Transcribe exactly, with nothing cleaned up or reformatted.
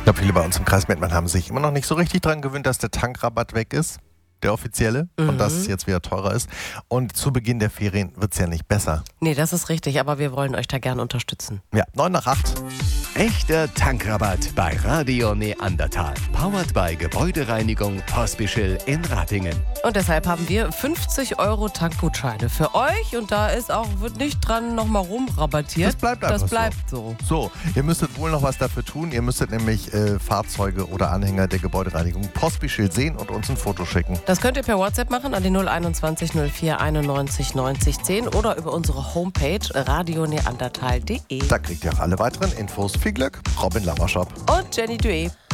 glaube, viele bei uns im Kreis Mettmann haben sich immer noch nicht so richtig dran gewöhnt, dass der Tankrabatt weg ist, der offizielle, mhm. und dass es jetzt wieder teurer ist. Und zu Beginn der Ferien wird es ja nicht besser. Nee, das ist richtig, aber wir wollen euch da gerne unterstützen. Ja, neun nach acht. Echter Tankrabatt bei Radio Neandertal. Powered by Gebäudereinigung Pospischl in Ratingen. Und deshalb haben wir fünfzig Euro Tankgutscheine für euch. Und da ist auch, wird nicht dran nochmal rumrabattiert. Das bleibt einfach Das bleibt so. so. So, ihr müsstet wohl noch was dafür tun. Ihr müsstet nämlich äh, Fahrzeuge oder Anhänger der Gebäudereinigung Pospischl sehen und uns ein Foto schicken. Das könnt ihr per WhatsApp machen an die null einundzwanzig null vier einundneunzig neunzig zehn oder über unsere Homepage radio neandertal punkt de. Da kriegt ihr auch alle weiteren Infos. Viel Glück, Robin Lammershop Und Jenny Duet.